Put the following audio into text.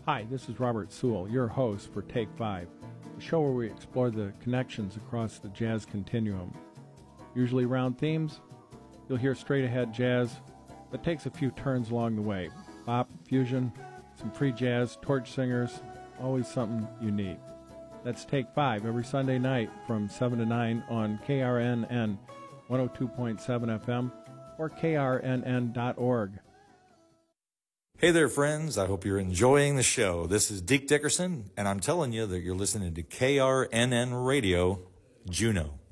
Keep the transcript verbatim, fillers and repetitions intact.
Hi, this is Robert Sewell, your host for Take Five, the show where we explore the connections across the jazz continuum. Usually round themes, you'll hear straight-ahead jazz that takes a few turns along the way. Bop, fusion, some free jazz, torch singers, always something unique. That's Take Five every Sunday night from seven to nine on K R N N one oh two point seven F M or K R N N dot org. Hey there, friends. I hope you're enjoying the show. This is Deke Dickerson, and I'm telling you that you're listening to K R N N Radio, Juneau.